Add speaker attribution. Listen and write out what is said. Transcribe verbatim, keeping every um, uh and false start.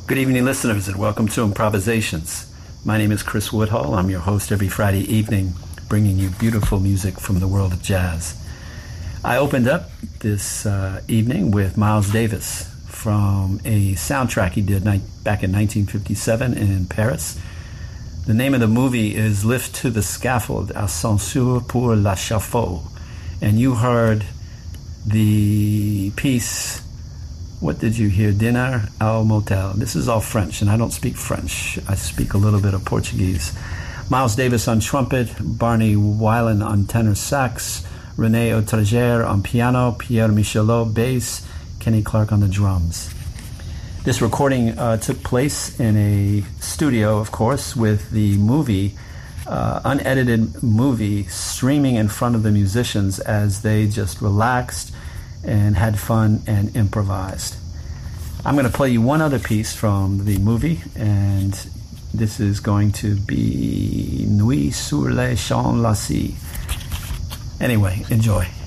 Speaker 1: Good evening, listeners, and welcome to Improvisations. My name is Chris Woodhull. I'm your host every Friday evening, bringing you beautiful music from the world of jazz. I opened up this uh, evening with Miles Davis from a soundtrack he did ni- back in nineteen fifty-seven in Paris. The name of the movie is Lift to the Scaffold, Ascenseur pour l'échafaud. And you heard the piece, what did you hear? Dinner au Motel. This is all French, and I don't speak French. I speak a little bit of Portuguese. Miles Davis on trumpet, Barney Weiland on tenor sax, René Autrégère on piano, Pierre Michelot bass, Kenny Clark on the drums. This recording uh, took place in a studio, of course, with the movie, uh, unedited movie, streaming in front of the musicians as they just relaxed and had fun and improvised. I'm going to play you one other piece from the movie, and this is going to be Nuit sur les Champs Lasses. Anyway, enjoy.